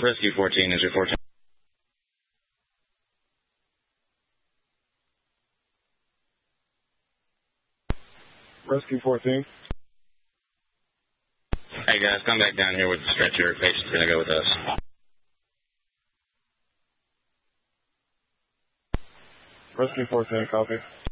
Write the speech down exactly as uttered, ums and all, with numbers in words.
Rescue fourteen is your fourteen. Rescue fourteen. Hey guys, come back down here with the stretcher. Patient's going to go with us. Rescue fourteen, copy.